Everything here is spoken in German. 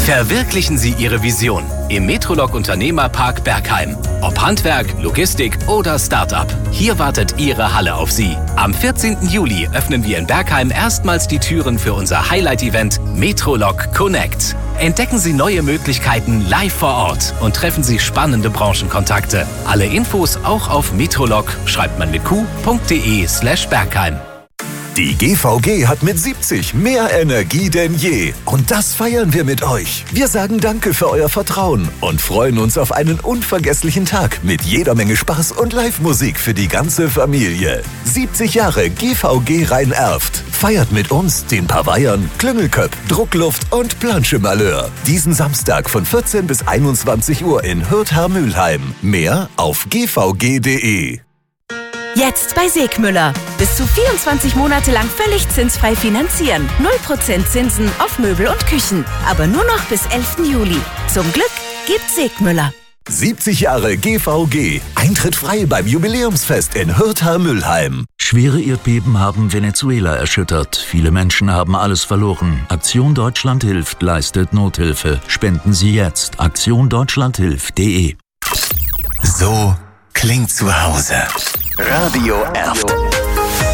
Verwirklichen Sie Ihre Vision im Metrolog Unternehmerpark Bergheim. Ob Handwerk, Logistik oder Start-up. Hier wartet Ihre Halle auf Sie. Am 14. Juli öffnen wir in Bergheim erstmals die Türen für unser Highlight-Event Metrolog Connect. Entdecken Sie neue Möglichkeiten live vor Ort und treffen Sie spannende Branchenkontakte. Alle Infos auch auf metrolog, schreibt man mit q.de/Bergheim. Die GVG hat mit 70 mehr Energie denn je. Und das feiern wir mit euch. Wir sagen Danke für euer Vertrauen und freuen uns auf einen unvergesslichen Tag mit jeder Menge Spaß und Live-Musik für die ganze Familie. 70 Jahre GVG Rhein-Erft. Feiert mit uns den Pavayern, Klüngelköpp, Druckluft und Planschemalheur. Diesen Samstag von 14 bis 21 Uhr in Hürth-Mülheim. Mehr auf gvg.de. Jetzt bei Segmüller. Bis zu 24 Monate lang völlig zinsfrei finanzieren. 0% Zinsen auf Möbel und Küchen. Aber nur noch bis 11. Juli. Zum Glück gibt Segmüller. 70 Jahre GVG. Eintritt frei beim Jubiläumsfest in Hürth-Mülheim. Schwere Erdbeben haben Venezuela erschüttert. Viele Menschen haben alles verloren. Aktion Deutschland hilft leistet Nothilfe. Spenden Sie jetzt. aktiondeutschlandhilft.de. So klingt zu Hause. Radio Erft.